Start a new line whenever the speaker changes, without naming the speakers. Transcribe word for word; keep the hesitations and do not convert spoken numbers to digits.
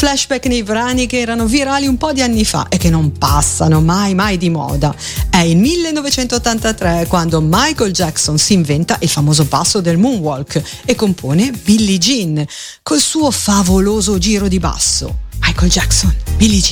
flashback nei brani che erano virali un po' di anni fa e che non passano mai mai di moda. È il millenovecentottantatré quando Michael Jackson si inventa il famoso passo del moonwalk e compone Billie Jean col suo favoloso giro di basso. Michael Jackson, Billie Jean.